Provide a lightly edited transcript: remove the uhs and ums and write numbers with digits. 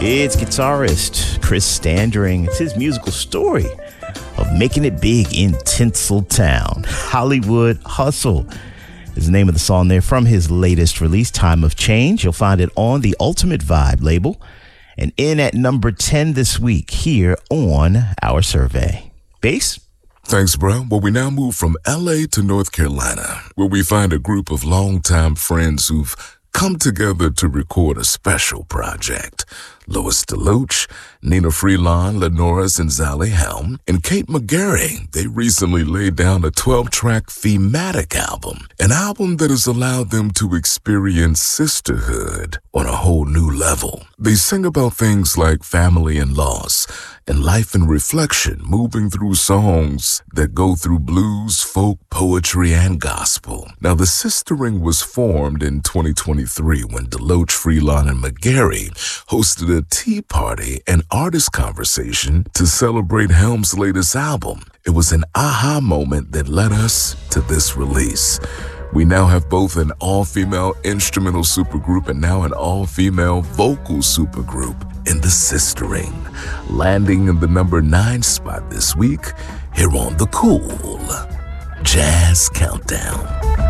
It's guitarist Chris Standring. It's his musical story of making it big in Tinseltown. Hollywood Hustle is the name of the song there from his latest release, Time of Change. You'll find it on the Ultimate Vibe label and in at number 10 this week here on Our Survey. Bass? Thanks, bro. Well, we now move from L.A. to North Carolina, where we find a group of longtime friends who've come together to record a special project. Lois DeLoach, Nina Freelon, Lenora Zinzali Helm, and Kate McGarry. They recently laid down a 12-track thematic album, an album that has allowed them to experience sisterhood on a whole new level. They sing about things like family and loss, and life and reflection, moving through songs that go through blues, folk, poetry, and gospel. Now, the Sistering was formed in 2023 when DeLoach, Freelon, and McGarry hosted a tea party and artist conversation to celebrate Helm's latest album. It was an aha moment that led us to this release. We now have both an all-female instrumental supergroup and now an all-female vocal supergroup in the Sistering, landing in the number 9 spot this week here on the Cool Jazz Countdown.